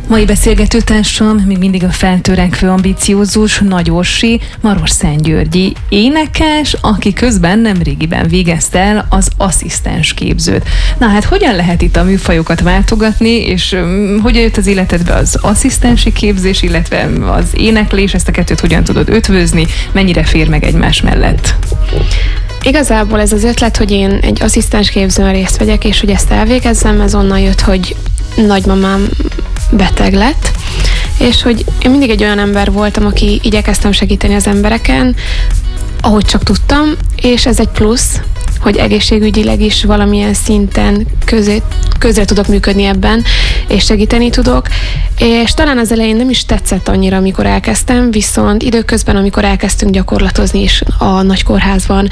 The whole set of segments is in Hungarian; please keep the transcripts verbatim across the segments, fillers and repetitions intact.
Mai beszélgetőtársam még mindig a feltörekvő, ambiciózus Nagy Orsi Marosszentgyörgyi énekes, aki közben nemrégiben végezte el az asszisztens képzőt. Na hát hogyan lehet itt a műfajokat váltogatni, és um, hogyan jött az életedbe az asszisztensi képzés, illetve az éneklés, ezt a kettőt hogyan tudod ötvözni, mennyire fér meg egymás mellett? Igazából ez az ötlet, hogy én egy asszisztens képzőn részt vegyek, és hogy ezt elvégezzem, ez onnan jött, hogy nagymamám beteg lett, és hogy én mindig egy olyan ember voltam, aki igyekeztem segíteni az embereken, ahogy csak tudtam, és ez egy plusz, hogy egészségügyileg is valamilyen szinten közé, közre tudok működni ebben, és segíteni tudok, és talán az elején nem is tetszett annyira, amikor elkezdtem, viszont időközben, amikor elkezdtünk gyakorlatozni is a nagykórházban,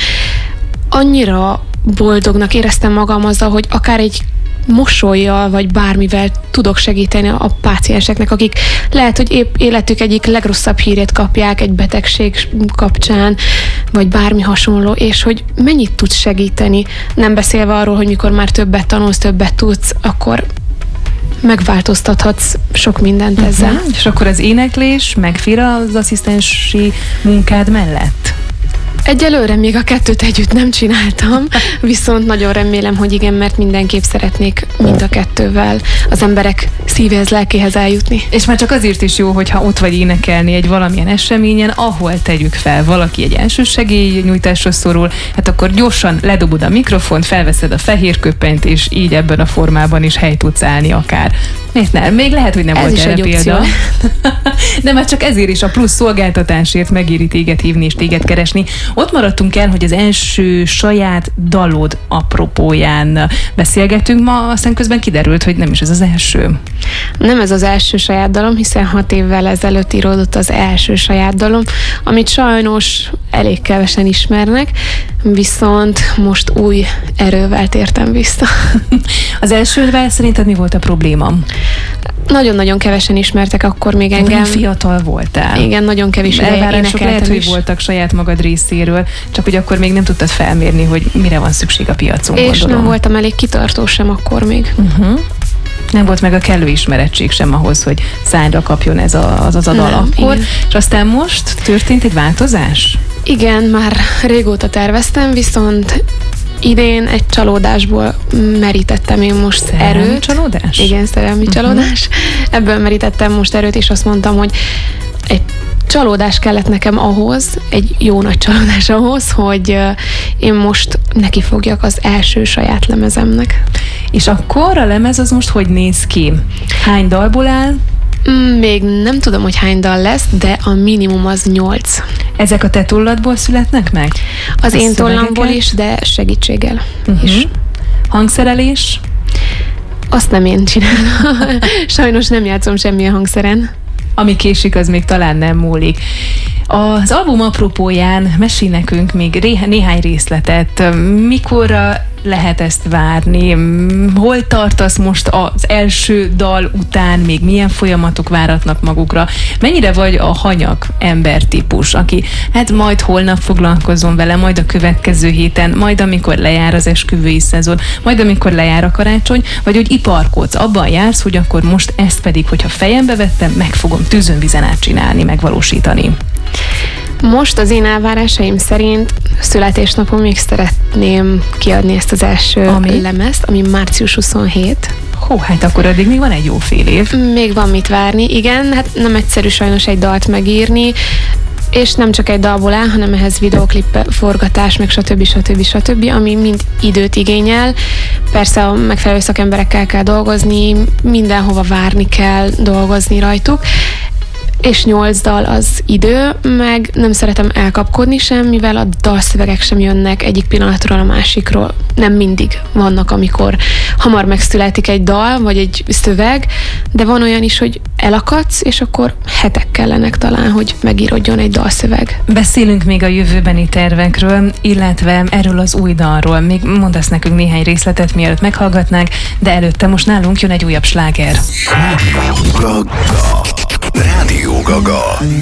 annyira boldognak éreztem magam azzal, hogy akár egy mosollyal, vagy bármivel tudok segíteni a pácienseknek, akik lehet, hogy épp életük egyik legrosszabb hírét kapják egy betegség kapcsán, vagy bármi hasonló, és hogy mennyit tudsz segíteni, nem beszélve arról, hogy mikor már többet tanulsz, többet tudsz, akkor megváltoztathatsz sok mindent ezzel. Uh-huh. És akkor az éneklés megfér az asszisztensi munkád mellett? Egyelőre még a kettőt együtt nem csináltam, viszont nagyon remélem, hogy igen, mert mindenképp szeretnék mind a kettővel az emberek szívéhez, lelkéhez eljutni. És már csak azért is jó, hogyha ott vagy énekelni egy valamilyen eseményen, ahol tegyük fel, valaki egy elsősegélynyújtásra szorul, hát akkor gyorsan ledobod a mikrofont, felveszed a fehér köpenyt, és így ebben a formában is hely tudsz állni akár. Miért nem? Még lehet, hogy nem Ez volt is erre egy példa. De már csak ezért is a plusz szolgáltatásért megéri téged hívni és téged keresni. Ott maradtunk el, hogy az első saját dalod apropóján beszélgetünk ma, aztán közben kiderült, hogy nem is ez az első. Nem ez az első saját dalom, hiszen hat évvel ezelőtt íródott az első saját dalom, amit sajnos elég kevesen ismernek, viszont most új erővel tértem vissza. Az elsővel szerinted mi volt a probléma? Nagyon-nagyon kevesen ismertek akkor még engem. Nem fiatal voltál. Igen, nagyon kevés ideje énekeltem lehet, hogy is. voltak saját magad részéről, csak hogy akkor még nem tudtad felmérni, hogy mire van szükség a piacon. És gondolom. nem voltam elég kitartó sem akkor még. Uh-huh. Nem volt meg a kellő ismerettség sem ahhoz, hogy szányra kapjon ez a, az, az a dal nem, akkor. igen. És aztán most történt egy változás? Igen, már régóta terveztem, viszont idén egy csalódásból merítettem én most Szerelmi erőt. csalódás? Igen, szerelmi uh-huh. csalódás. Ebből merítettem most erőt, és azt mondtam, hogy egy csalódás kellett nekem ahhoz, egy jó nagy csalódás ahhoz, hogy én most neki fogjak az első saját lemezemnek. És akkor a lemez az most hogy néz ki? Hány dalból áll? Még nem tudom, hogy hány dal lesz, de a minimum az nyolc. Ezek a te tolladból születnek meg? Az a én tollamból szövegeket? is, de segítséggel Uh-huh. is. Hangszerelés? Azt nem én csinálom. Sajnos nem játszom semmilyen hangszeren. Ami késik, az még talán nem múlik. Az album apropóján mesélj nekünk még ré- néhány részletet. Mikorra lehet ezt várni? Hol tartasz most az első dal után? Még milyen folyamatok váratnak magukra? Mennyire vagy a hanyag embertípus, aki hát majd holnap foglalkozom vele, majd a következő héten, majd amikor lejár az esküvői szezon, majd amikor lejár a karácsony, vagy hogy iparkodsz, abban jársz, hogy akkor most ezt pedig, hogyha fejembe vettem, meg fogom tűzön vizen át csinálni, megvalósítani. Most az én elvárásaim szerint születésnapon még szeretném kiadni ezt az első Ami? lemezt, ami március huszonhetedike. Hó, hát akkor addig még van egy jó fél év. Még van mit várni, igen, hát nem egyszerű sajnos egy dalt megírni, és nem csak egy dalból áll, hanem ehhez videóklip forgatás, meg stb. stb. stb., ami mind időt igényel. Persze a megfelelő szakemberekkel kell dolgozni, mindenhova várni kell dolgozni rajtuk, és nyolc dal az idő, meg nem szeretem elkapkodni sem, mivel a dalszövegek sem jönnek egyik pillanatról a másikról. Nem mindig vannak, amikor hamar megszületik egy dal, vagy egy szöveg, de van olyan is, hogy elakadsz, és akkor hetek kellenek talán, hogy megírodjon egy dalszöveg. Beszélünk még a jövőbeni tervekről, illetve erről az új dalról. Még mondasz nekünk néhány részletet, mielőtt meghallgatnánk, de előtte most nálunk jön egy újabb sláger. Rádió Gaga. Rádió Gaga.